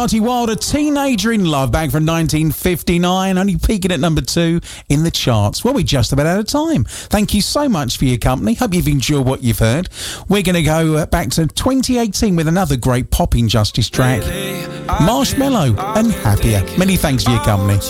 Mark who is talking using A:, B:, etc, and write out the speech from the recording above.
A: Marty Wilder, Teenager in Love, back from 1959, only peaking at number 2 in the charts. Well, we're just about out of time. Thank you so much for your company. Hope you've enjoyed what you've heard. We're going to go back to 2018 with another great pop injustice track, Marshmello and Happier. Many thanks for your company.